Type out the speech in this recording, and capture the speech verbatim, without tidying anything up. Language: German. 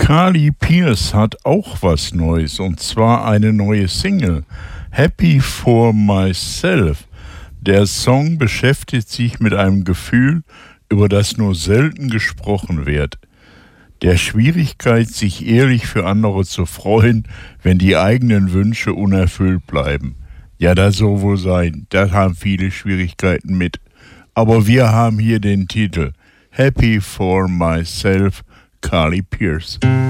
Carly Pearce hat auch was Neues, und zwar eine neue Single, Happy for Myself. Der Song beschäftigt sich mit einem Gefühl, über das nur selten gesprochen wird. Der Schwierigkeit, sich ehrlich für andere zu freuen, wenn die eigenen Wünsche unerfüllt bleiben. Ja, das soll wohl sein, da haben viele Schwierigkeiten mit. Aber wir haben hier den Titel, Happy for Myself, Carly Pearce.